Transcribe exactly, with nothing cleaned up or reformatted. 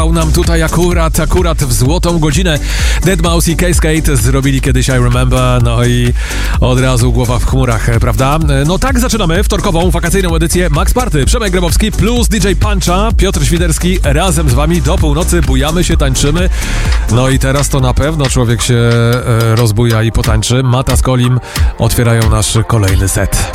wjechał nam tutaj akurat, akurat w złotą godzinę. deadmau five i Cascade zrobili kiedyś I Remember, no i od razu głowa w chmurach, prawda? No tak zaczynamy wtorkową, wakacyjną edycję Max Party. Przemek Grabowski plus D J Puncha, Piotr Świderski razem z wami do północy, bujamy się, tańczymy. No i teraz to na pewno człowiek się e, rozbuja i potańczy. Mata z Kolim otwierają nasz kolejny set.